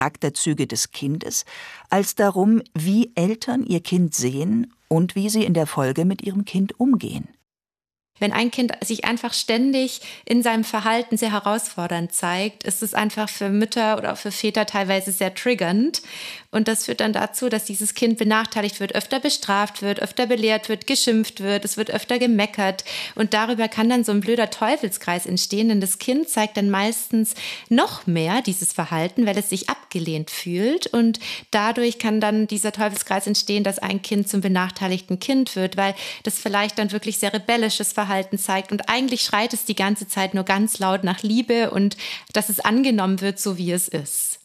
Charakterzüge des Kindes, als darum, wie Eltern ihr Kind sehen und wie sie in der Folge mit ihrem Kind umgehen. Wenn ein Kind sich einfach ständig in seinem Verhalten sehr herausfordernd zeigt, ist es einfach für Mütter oder auch für Väter teilweise sehr triggernd. Und das führt dann dazu, dass dieses Kind benachteiligt wird, öfter bestraft wird, öfter belehrt wird, geschimpft wird, es wird öfter gemeckert. Und darüber kann dann so ein blöder Teufelskreis entstehen, denn das Kind zeigt dann meistens noch mehr dieses Verhalten, weil es sich abgelehnt fühlt. Und dadurch kann dann dieser Teufelskreis entstehen, dass ein Kind zum benachteiligten Kind wird, weil das vielleicht dann wirklich sehr rebellisches Verhalten zeigt und eigentlich schreit es die ganze Zeit nur ganz laut nach Liebe und dass es angenommen wird, so wie es ist.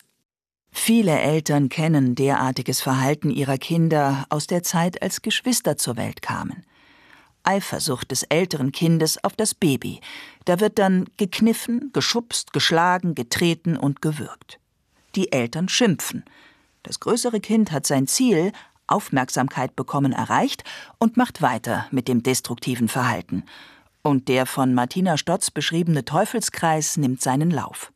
Viele Eltern kennen derartiges Verhalten ihrer Kinder aus der Zeit, als Geschwister zur Welt kamen. Eifersucht des älteren Kindes auf das Baby. Da wird dann gekniffen, geschubst, geschlagen, getreten und gewürgt. Die Eltern schimpfen. Das größere Kind hat sein Ziel, Aufmerksamkeit bekommen, erreicht und macht weiter mit dem destruktiven Verhalten. Und der von Martina Stotz beschriebene Teufelskreis nimmt seinen Lauf.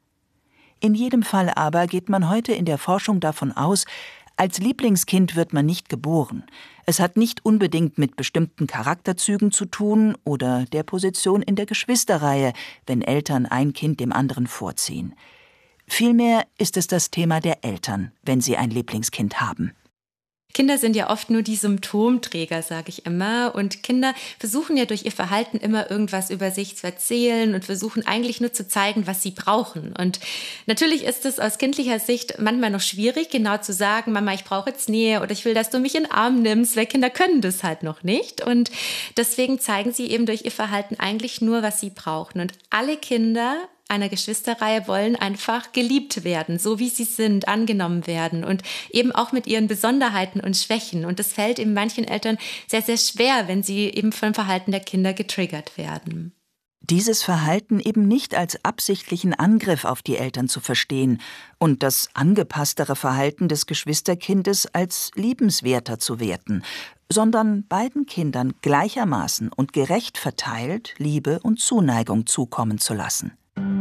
In jedem Fall aber geht man heute in der Forschung davon aus, als Lieblingskind wird man nicht geboren. Es hat nicht unbedingt mit bestimmten Charakterzügen zu tun oder der Position in der Geschwisterreihe, wenn Eltern ein Kind dem anderen vorziehen. Vielmehr ist es das Thema der Eltern, wenn sie ein Lieblingskind haben. Kinder sind ja oft nur die Symptomträger, sage ich immer. Und Kinder versuchen ja durch ihr Verhalten immer irgendwas über sich zu erzählen und versuchen eigentlich nur zu zeigen, was sie brauchen. Und natürlich ist es aus kindlicher Sicht manchmal noch schwierig, genau zu sagen, Mama, ich brauche jetzt Nähe oder ich will, dass du mich in den Arm nimmst, weil Kinder können das halt noch nicht. Und deswegen zeigen sie eben durch ihr Verhalten eigentlich nur, was sie brauchen. Und alle Kinder einer Geschwisterreihe wollen einfach geliebt werden, so wie sie sind, angenommen werden und eben auch mit ihren Besonderheiten und Schwächen. Und das fällt eben manchen Eltern sehr, sehr schwer, wenn sie eben vom Verhalten der Kinder getriggert werden. Dieses Verhalten eben nicht als absichtlichen Angriff auf die Eltern zu verstehen und das angepasstere Verhalten des Geschwisterkindes als liebenswerter zu werten, sondern beiden Kindern gleichermaßen und gerecht verteilt Liebe und Zuneigung zukommen zu lassen.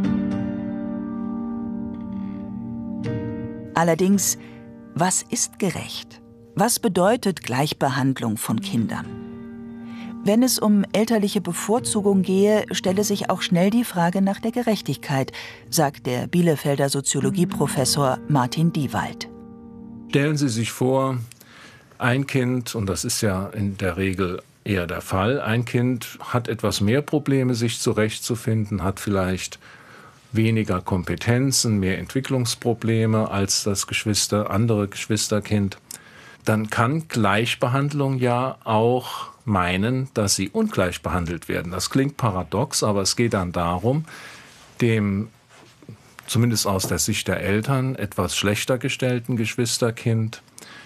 Allerdings, was ist gerecht? Was bedeutet Gleichbehandlung von Kindern? Wenn es um elterliche Bevorzugung gehe, stelle sich auch schnell die Frage nach der Gerechtigkeit, sagt der Bielefelder Soziologieprofessor Martin Diewald. Stellen Sie sich vor, ein Kind, und das ist ja in der Regel eher der Fall, ein Kind hat etwas mehr Probleme, sich zurechtzufinden, hat vielleicht weniger Kompetenzen, mehr Entwicklungsprobleme als das andere Geschwisterkind. Dann kann Gleichbehandlung ja auch meinen, dass sie ungleich behandelt werden. Das klingt paradox, aber es geht dann darum, dem, zumindest aus der Sicht der Eltern, etwas schlechter gestellten Geschwisterkind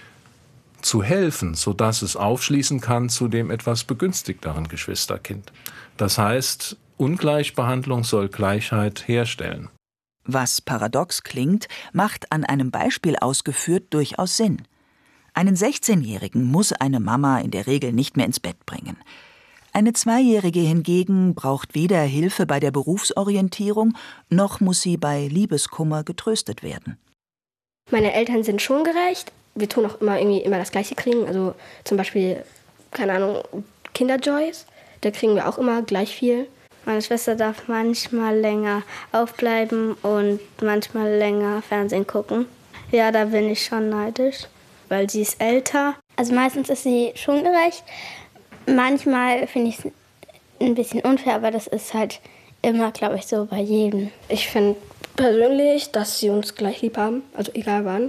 zu helfen, sodass es aufschließen kann zu dem etwas begünstigteren Geschwisterkind. Das heißt, Ungleichbehandlung soll Gleichheit herstellen. Was paradox klingt, macht an einem Beispiel ausgeführt durchaus Sinn. Einen 16-Jährigen muss eine Mama in der Regel nicht mehr ins Bett bringen. Eine 2-Jährige hingegen braucht weder Hilfe bei der Berufsorientierung, noch muss sie bei Liebeskummer getröstet werden. Meine Eltern sind schon gerecht. Wir tun auch immer das Gleiche kriegen. Also zum Beispiel, keine Ahnung, Kinderjoys. Da kriegen wir auch immer gleich viel. Meine Schwester darf manchmal länger aufbleiben und manchmal länger Fernsehen gucken. Ja, da bin ich schon neidisch, weil sie ist älter. Also meistens ist sie schon gerecht. Manchmal finde ich es ein bisschen unfair, aber das ist halt immer, glaube ich, so bei jedem. Ich finde persönlich, dass sie uns gleich lieb haben, also egal wann.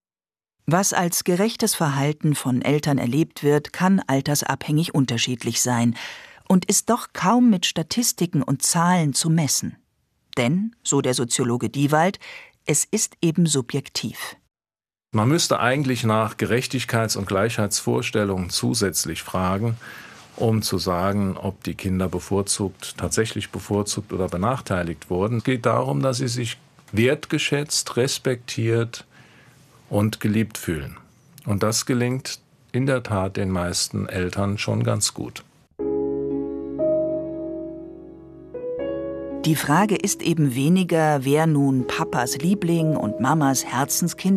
Was als gerechtes Verhalten von Eltern erlebt wird, kann altersabhängig unterschiedlich sein und ist doch kaum mit Statistiken und Zahlen zu messen. Denn, so der Soziologe Diewald, es ist eben subjektiv. Man müsste eigentlich nach Gerechtigkeits- und Gleichheitsvorstellungen zusätzlich fragen, um zu sagen, ob die Kinder tatsächlich bevorzugt oder benachteiligt wurden. Es geht darum, dass sie sich wertgeschätzt, respektiert und geliebt fühlen. Und das gelingt in der Tat den meisten Eltern schon ganz gut. Die Frage ist eben weniger, wer nun Papas Liebling und Mamas Herzenskind